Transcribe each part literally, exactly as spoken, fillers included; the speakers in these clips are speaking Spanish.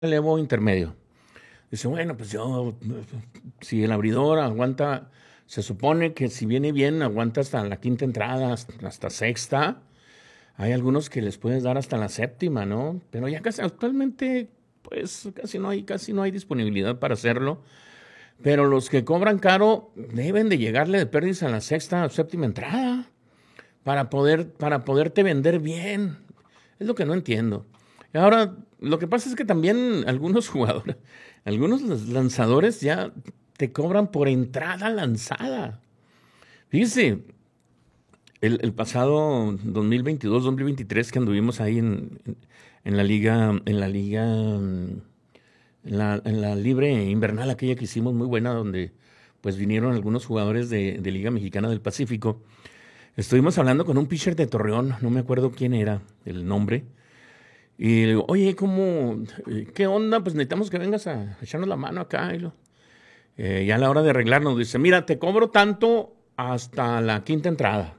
relevo intermedio. Dice, bueno, pues yo, si el abridor aguanta, se supone que si viene bien, aguanta hasta la quinta entrada, hasta, hasta sexta. Hay algunos que les puedes dar hasta la séptima, ¿no? Pero ya casi, actualmente, pues casi no hay, casi no hay disponibilidad para hacerlo. Pero los que cobran caro deben de llegarle de pérdidas a la sexta o séptima entrada para poder, para poderte vender bien. Es lo que no entiendo. Y ahora, lo que pasa es que también algunos jugadores, algunos lanzadores ya te cobran por entrada lanzada. Fíjese, el, el pasado dos mil veintidós, dos mil veintitrés que anduvimos ahí en, en, en la liga, en la liga, en la, en la libre invernal, aquella que hicimos muy buena, donde pues vinieron algunos jugadores de, de Liga Mexicana del Pacífico. Estuvimos hablando con un pitcher de Torreón, no me acuerdo quién era el nombre. Y le digo, oye, ¿cómo, qué onda? Pues necesitamos que vengas a echarnos la mano acá. Y, lo, eh, y a la hora de arreglarnos dice, mira, te cobro tanto hasta la quinta entrada.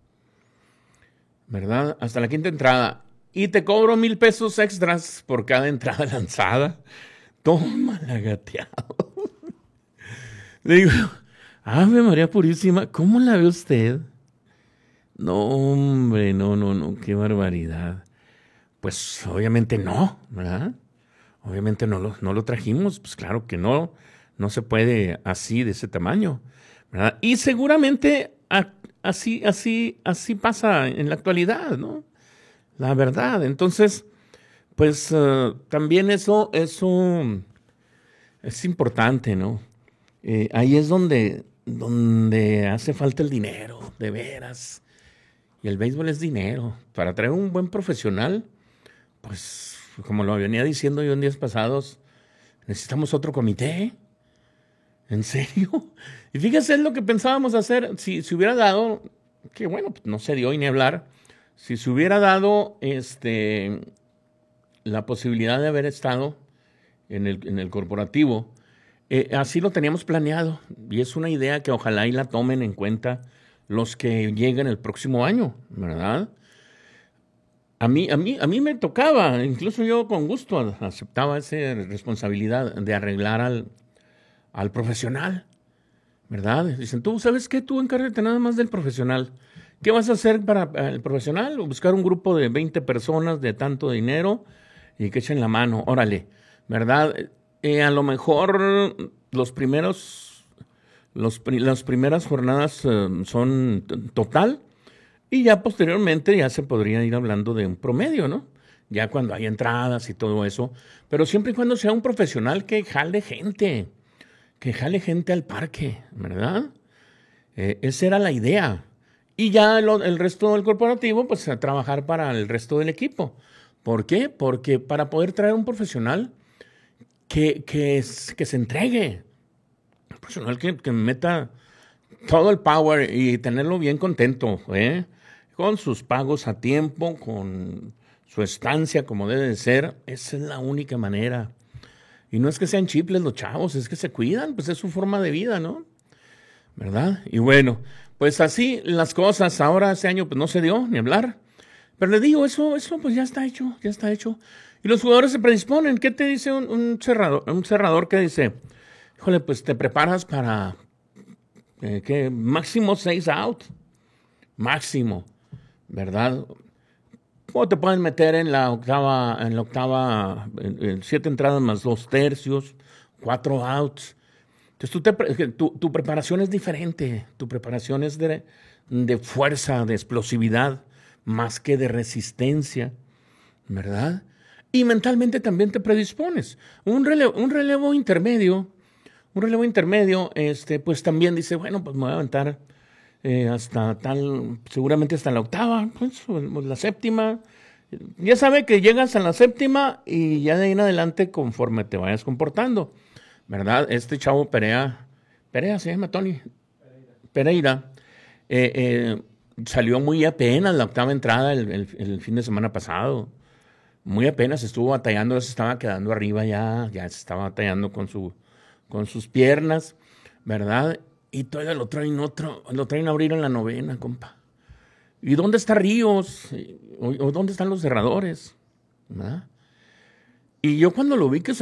¿Verdad? Hasta la quinta entrada. Y te cobro mil pesos extras por cada entrada lanzada. Toma la gateado. Le digo, Ave María Purísima, ¿cómo la ve usted? No, hombre, no, no, no, qué barbaridad. Pues obviamente no, ¿verdad? Obviamente no lo, no lo trajimos, pues claro que no, no se puede así de ese tamaño, ¿verdad? Y seguramente a, así, así, así pasa en la actualidad, ¿no? La verdad, entonces, pues uh, también eso, eso es importante, ¿no? Eh, ahí es donde, donde hace falta el dinero, de veras. Y el béisbol es dinero. Para traer un buen profesional, pues, como lo venía diciendo yo en días pasados, necesitamos otro comité. ¿En serio? Y fíjese, es lo que pensábamos hacer. Si se hubiera dado, que bueno, pues no se dio y ni hablar, si se hubiera dado este, la posibilidad de haber estado en el, en el corporativo, eh, así lo teníamos planeado. Y es una idea que ojalá y la tomen en cuenta los que lleguen el próximo año, ¿verdad? A mí, a mí, a mí me tocaba, incluso yo con gusto aceptaba esa responsabilidad de arreglar al, al profesional, ¿verdad? Dicen, tú, ¿sabes qué? Tú encárgate nada más del profesional. ¿Qué vas a hacer para el profesional? Buscar un grupo de veinte personas de tanto dinero y que echen la mano, órale, ¿verdad? Eh, a lo mejor los primeros... Los, las primeras jornadas uh, son t- total y ya posteriormente ya se podría ir hablando de un promedio, ¿no? Ya cuando hay entradas y todo eso, pero siempre y cuando sea un profesional que jale gente, que jale gente al parque, ¿verdad? Eh, esa era la idea. Y ya lo, el resto del corporativo, pues a trabajar para el resto del equipo. ¿Por qué? Porque para poder traer un profesional que, que, es, que se entregue, personal que, que meta todo el power y tenerlo bien contento, ¿eh? Con sus pagos a tiempo, con su estancia como debe de ser. Esa es la única manera. Y no es que sean chiples los chavos, es que se cuidan, pues es su forma de vida, ¿no? ¿Verdad? Y bueno, pues así las cosas. Ahora este año pues no se dio ni hablar. Pero le digo, eso, eso pues ya está hecho, ya está hecho. Y los jugadores se predisponen. ¿Qué te dice un, un cerrador? Un cerrador que dice, híjole, pues te preparas para, eh, ¿qué? Máximo seis out. Máximo, ¿verdad? O te pueden meter en la octava, en la octava, en, en siete entradas más dos tercios, cuatro outs. Entonces tú te, tu, tu preparación es diferente. Tu preparación es de, de fuerza, de explosividad, más que de resistencia, ¿verdad? Y mentalmente también te predispones. Un relevo, un relevo intermedio, un relevo intermedio, este, pues también dice, bueno, pues me voy a aventar eh, hasta tal, seguramente hasta la octava, pues, la séptima. Ya sabe que llegas a la séptima y ya de ahí en adelante conforme te vayas comportando, ¿verdad? Este chavo Perea, Perea se llama Tony, Pereira, eh, eh, salió muy apenas la octava entrada el, el, el fin de semana pasado. Muy apenas estuvo batallando, se estaba quedando arriba ya, ya se estaba batallando con, su, con sus piernas, ¿verdad? Y todavía lo traen otro, lo traen a abrir en la novena, compa. ¿Y dónde está Ríos? ¿O, o dónde están los cerradores? ¿Verdad? Y yo cuando lo vi que